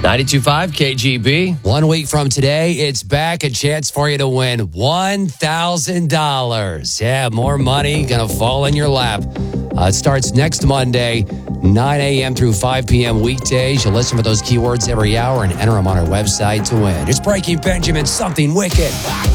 92.5 KGB. 1 week from today, it's back. A chance for you to win $1,000. Yeah, more money going to fall in your lap. It starts next Monday, 9 a.m. through 5 p.m. weekdays. You'll listen for those keywords every hour and enter them on our website to win. It's Breaking Benjamin, something wicked.